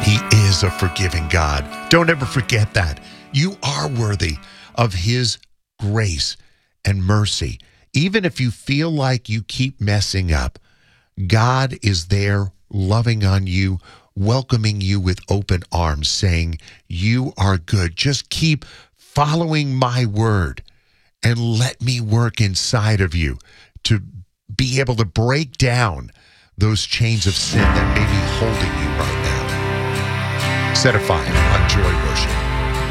He is a forgiving God. Don't ever forget that. You are worthy of His grace and mercy. Even if you feel like you keep messing up, God is there loving on you, welcoming you with open arms, saying, you are good. Just keep following my word and let me work inside of you to be able to break down those chains of sin that may be holding you right now. Set a fire on Joy Worship.